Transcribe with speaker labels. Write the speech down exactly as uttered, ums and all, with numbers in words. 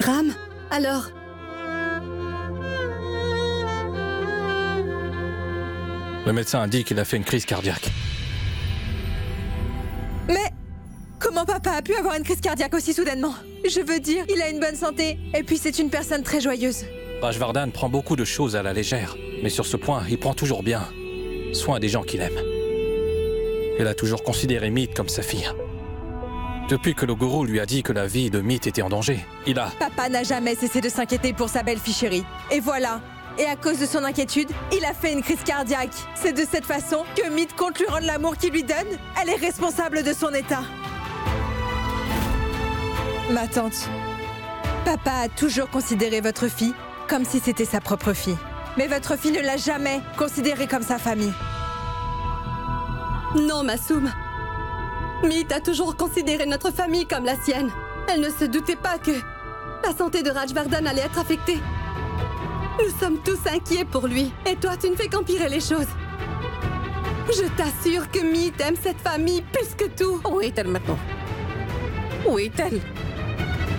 Speaker 1: Ram, alors?
Speaker 2: Le médecin a dit qu'il a fait une crise cardiaque.
Speaker 1: Mais comment papa a pu avoir une crise cardiaque aussi soudainement? Je veux dire, il a une bonne santé, et puis c'est une personne très joyeuse.
Speaker 2: Rajvardhan prend beaucoup de choses à la légère, mais sur ce point, il prend toujours bien soin des gens qu'il aime. Il a toujours considéré Meet comme sa fille. Depuis que le gourou lui a dit que la vie de Meet était en danger, il a...
Speaker 1: Papa n'a jamais cessé de s'inquiéter pour sa belle-fille chérie. Et voilà. Et à cause de son inquiétude, il a fait une crise cardiaque. C'est de cette façon que Meet compte lui rendre l'amour qu'il lui donne. Elle est responsable de son état. Ma tante, papa a toujours considéré votre fille comme si c'était sa propre fille. Mais votre fille ne l'a jamais considérée comme sa famille.
Speaker 3: Non, Masoum. Meet a toujours considéré notre famille comme la sienne. Elle ne se doutait pas que la santé de Rajvardhan allait être affectée. Nous sommes tous inquiets pour lui. Et toi, tu ne fais qu'empirer les choses. Je t'assure que Meet aime cette famille plus que tout.
Speaker 4: Où est-elle maintenant? Où est-elle?